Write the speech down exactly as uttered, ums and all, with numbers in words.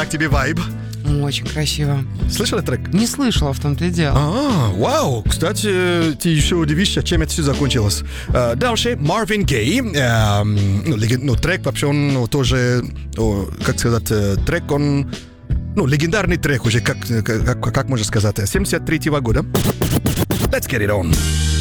Как тебе вайб? Очень красиво. Слышала трек? Не слышала, в том-то и дело. А, вау, кстати, ты еще удивишься, чем это все закончилось. А, дальше Marvin Gaye, а, ну, леген- ну, трек вообще он ну, тоже, о, как сказать, э, трек он, ну, легендарный трек уже, как, как, как можно сказать, семьдесят третьего года. Let's get it on.